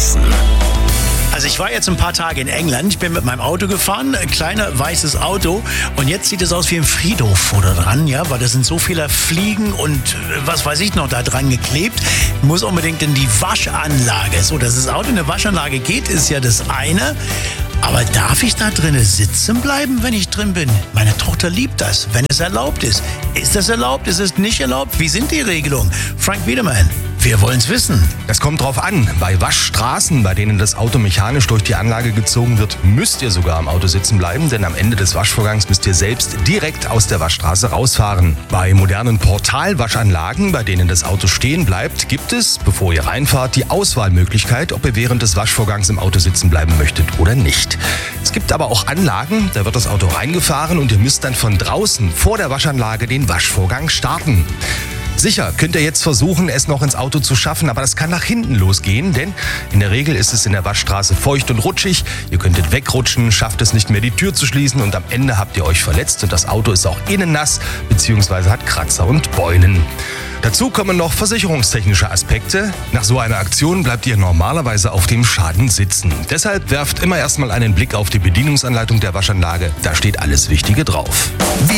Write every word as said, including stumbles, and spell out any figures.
Wissen. Also ich war jetzt ein paar Tage in England, ich bin mit meinem Auto gefahren, ein kleiner weißes Auto und jetzt sieht es aus wie ein Friedhof vor dran, ja, weil da sind so viele Fliegen und was weiß ich noch da dran geklebt. Ich muss unbedingt in die Waschanlage. So, dass das Auto in eine Waschanlage geht, ist ja das eine. Aber darf ich da drinnen sitzen bleiben, wenn ich drin bin? Meine Tochter liebt das, wenn es erlaubt ist. Ist das erlaubt? Ist es nicht erlaubt? Wie sind die Regelungen? Frank Wiedermann, wir wollen es wissen. Das kommt drauf an. Bei Waschstraßen, bei denen das Auto mechanisch durch die Anlage gezogen wird, müsst ihr sogar am Auto sitzen bleiben, denn am Ende des Waschvorgangs müsst ihr selbst direkt aus der Waschstraße rausfahren. Bei modernen Portalwaschanlagen, bei denen das Auto stehen bleibt, gibt es, bevor ihr reinfahrt, die Auswahlmöglichkeit, ob ihr während des Waschvorgangs im Auto sitzen bleiben möchtet oder nicht. Es gibt aber auch Anlagen, da wird das Auto reingefahren und ihr müsst dann von draußen vor der Waschanlage den Waschvorgang starten. Sicher könnt ihr jetzt versuchen, es noch ins Auto zu schaffen, aber das kann nach hinten losgehen, denn in der Regel ist es in der Waschstraße feucht und rutschig. Ihr könntet wegrutschen, schafft es nicht mehr, die Tür zu schließen und am Ende habt ihr euch verletzt und das Auto ist auch innen nass bzw. hat Kratzer und Beulen. Dazu kommen noch versicherungstechnische Aspekte. Nach so einer Aktion bleibt ihr normalerweise auf dem Schaden sitzen. Deshalb werft immer erstmal einen Blick auf die Bedienungsanleitung der Waschanlage. Da steht alles Wichtige drauf.